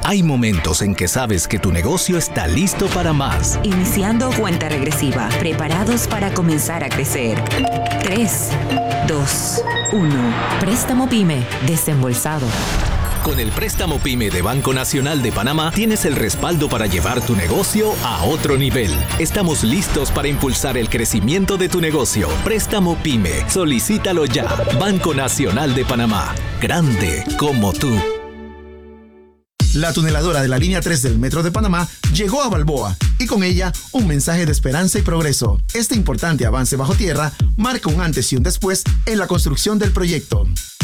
Hay momentos en que sabes que tu negocio está listo para más. Iniciando cuenta regresiva, preparados para comenzar a crecer. 3, 2, 1. Préstamo PYME, desembolsado. Con el préstamo PYME de Banco Nacional de Panamá tienes el respaldo para llevar tu negocio a otro nivel. Estamos listos para impulsar el crecimiento de tu negocio. Préstamo PYME. Solicítalo ya. Banco Nacional de Panamá. Grande como tú. La tuneladora de la línea 3 del Metro de Panamá llegó a Balboa y con ella un mensaje de esperanza y progreso. Este importante avance bajo tierra marca un antes y un después en la construcción del proyecto.